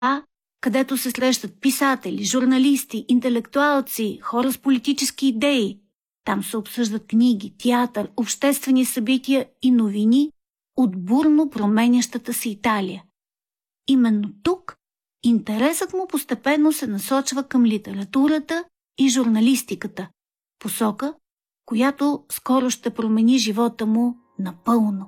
където се срещат писатели, журналисти, интелектуалци, хора с политически идеи. Там се обсъждат книги, театър, обществени събития и новини от бурно променящата се Италия. Именно тук интересът му постепенно се насочва към литературата и журналистиката, посока, която скоро ще промени живота му напълно.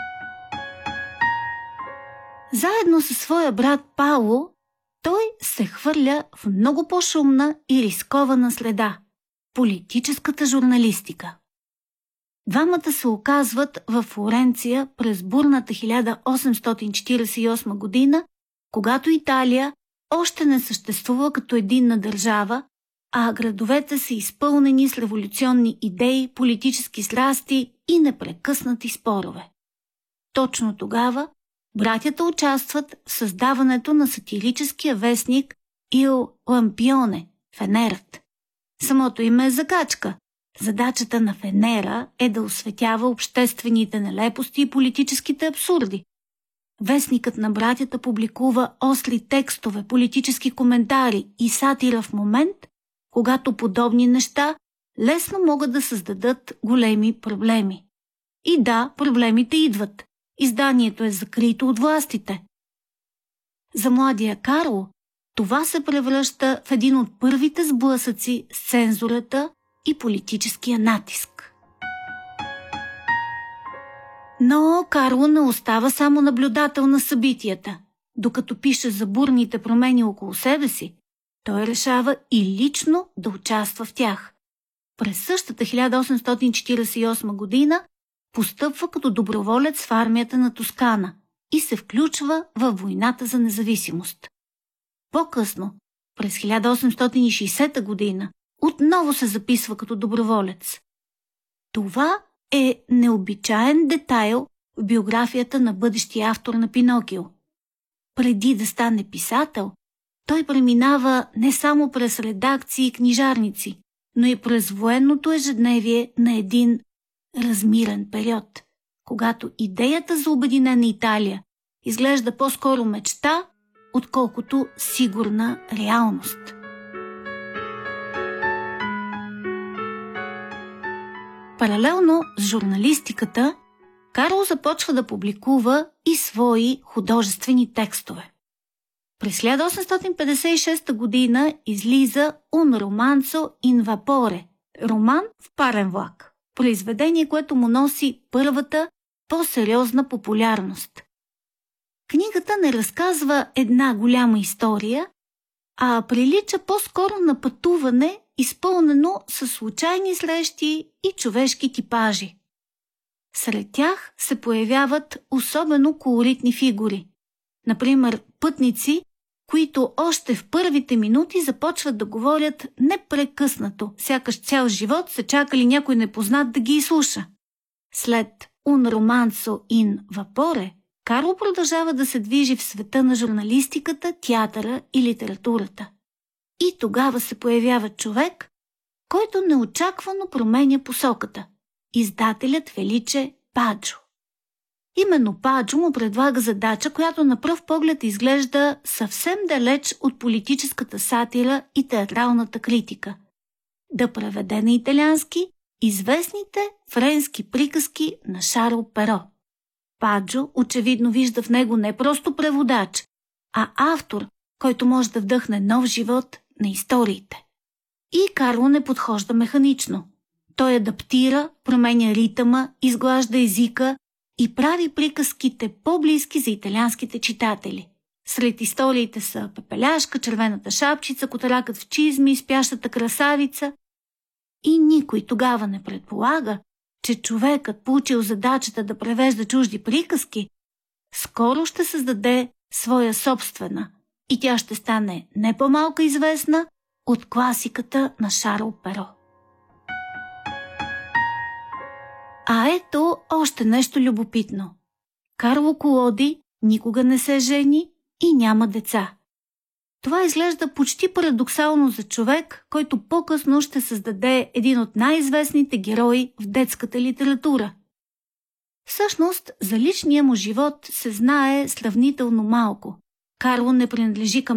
Заедно със своя брат Пауло, той се хвърля в много по-шумна и рискована среда – политическата журналистика. Двамата се оказват във Флоренция през бурната 1848 година, когато Италия още не съществува като единна държава, а градовете са изпълнени с революционни идеи, политически страсти и непрекъснати спорове. Точно тогава братята участват в създаването на сатирическия вестник Il Lampione – Фенерът. Самото име е закачка. Задачата на Фенера е да осветява обществените нелепости и политическите абсурди. Вестникът на братята публикува остри текстове, политически коментари и сатира в момент, когато подобни неща лесно могат да създадат големи проблеми. И да, проблемите идват. Изданието е закрито от властите. За младия Карло това се превръща в един от първите сблъсъци с цензурата и политическия натиск. Но Карло не остава само наблюдател на събитията. Докато пише за бурните промени около себе си, той решава и лично да участва в тях. През същата 1848 година постъпва като доброволец в армията на Тоскана и се включва във войната за независимост. По-късно, през 1860 година, отново се записва като доброволец. Това е необичаен детайл в биографията на бъдещия автор на Пинокио. Преди да стане писател, той преминава не само през редакции и книжарници, но и през военното ежедневие на един размирен период, когато идеята за обединена Италия изглежда по-скоро мечта, отколкото сигурна реалност. Паралелно с журналистиката, Карло започва да публикува и свои художествени текстове. През 1856 година излиза Un romanzo in vapore – роман в парен влак, произведение, което му носи първата по-сериозна популярност. Книгата не разказва една голяма история, а прилича по-скоро на пътуване, изпълнено със случайни срещи и човешки типажи. Сред тях се появяват особено колоритни фигури. Например, пътници, които още в първите минути започват да говорят непрекъснато, сякаш цял живот са чакали някой непознат да ги изслуша. След Un romanzo in vapore, Карло продължава да се движи в света на журналистиката, театъра и литературата. И тогава се появява човек, който неочаквано променя посоката – издателят Феличе Паджо. Именно Паджо му предлага задача, която на пръв поглед изглежда съвсем далеч от политическата сатира и театралната критика – да преведе на италиански известните френски приказки на Шарл Перо. Паджо очевидно вижда в него не просто преводач, а автор, който може да вдъхне нов живот на историите. И Карло не подхожда механично. Той адаптира, променя ритъма, изглажда езика и прави приказките по-близки за италианските читатели. Сред историите са Пепеляшка, Червената шапчица, Котаракът в чизми, Спящата красавица. И никой тогава не предполага, че човекът, получил задачата да превежда чужди приказки, скоро ще създаде своя собствена и тя ще стане не по-малко известна от класиката на Шарл Перо. А ето още нещо любопитно. Карло Колоди никога не се жени и няма деца. Това изглежда почти парадоксално за човек, който по-късно ще създаде един от най-известните герои в детската литература. Всъщност, за личния му живот се знае сравнително малко. Карло не принадлежи към